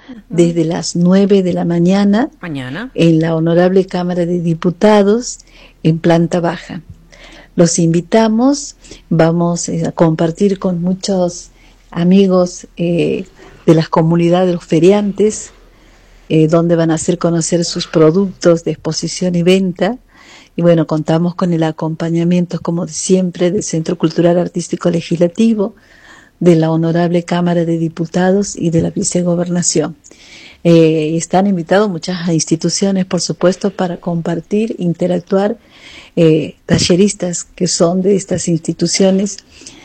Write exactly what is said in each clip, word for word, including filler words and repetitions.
desde las nueve de la mañana, mañana, en la Honorable Cámara de Diputados, en planta baja. Los invitamos, vamos a compartir con muchos amigos eh, de las comunidades de los feriantes, eh, donde van a hacer conocer sus productos de exposición y venta. Y bueno, contamos con el acompañamiento, como siempre, del Centro Cultural Artístico Legislativo, de la Honorable Cámara de Diputados y de la Vicegobernación. Eh, están invitados muchas instituciones, por supuesto, para compartir, interactuar, eh, talleristas que son de estas instituciones,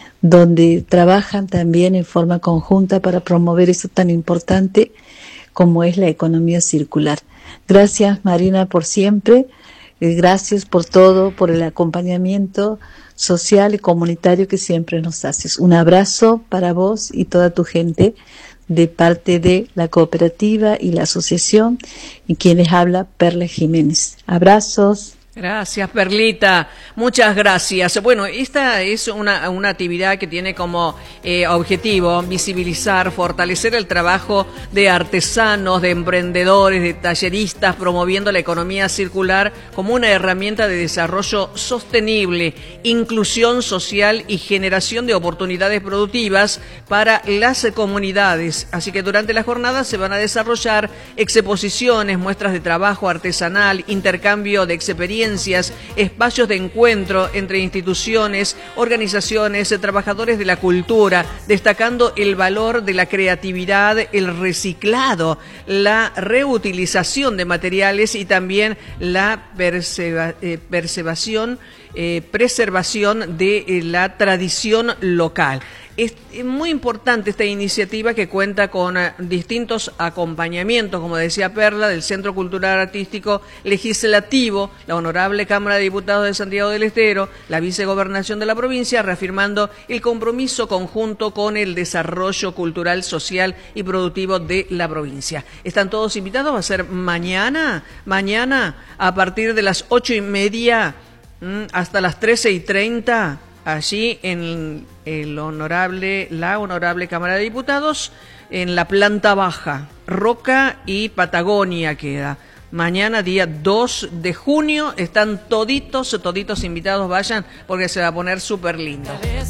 donde trabajan también en forma conjunta para promover eso tan importante como es la economía circular. Gracias, Marina, por siempre. Eh, gracias por todo, por el acompañamiento social y comunitario que siempre nos haces. Un abrazo para vos y toda tu gente de parte de la cooperativa y la asociación, y quienes habla Perla Jiménez. Abrazos. Gracias, Perlita. Muchas gracias. Bueno, esta es una, una actividad que tiene como eh, objetivo visibilizar, fortalecer el trabajo de artesanos, de emprendedores, de talleristas, promoviendo la economía circular como una herramienta de desarrollo sostenible, inclusión social y generación de oportunidades productivas para las comunidades. Así que durante la jornada se van a desarrollar exposiciones, muestras de trabajo artesanal, intercambio de experiencias, espacios de encuentro entre instituciones, organizaciones, trabajadores de la cultura, destacando el valor de la creatividad, el reciclado, la reutilización de materiales y también la perseva, eh, perseveración, eh, preservación de eh, la tradición local. Es muy importante esta iniciativa, que cuenta con uh, distintos acompañamientos, como decía Perla, del Centro Cultural Artístico Legislativo, la Honorable Cámara de Diputados de Santiago del Estero, la Vicegobernación de la provincia, reafirmando el compromiso conjunto con el desarrollo cultural, social y productivo de la provincia. Están todos invitados, va a ser mañana, mañana a partir de las ocho y media mmm, hasta las trece y treinta, allí en el honorable, la Honorable Cámara de Diputados, en la planta baja, Roca y Patagonia queda. Mañana, día dos de junio, están toditos, toditos invitados, vayan, porque se va a poner súper lindo.